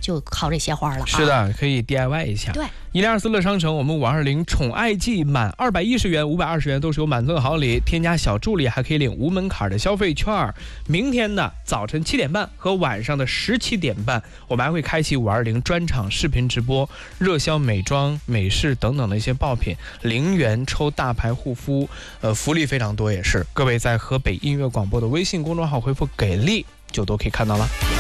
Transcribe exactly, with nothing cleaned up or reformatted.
就靠这些花了、啊。 是的，可以 D I Y 一下。 对， 一零二四乐商城，我们五二零宠爱季满二百一十元、五百二十元都是有满赠好礼，添加小助理还可以领无门槛的消费券。明天的早晨七点半和晚上的十七点半，我们还会开启五二零专场视频直播，热销美妆、美式等等的一些爆品，零元抽大牌护肤，呃，福利非常多，也是各位在河北音乐广播的微信公众号回复给力就都可以看到了。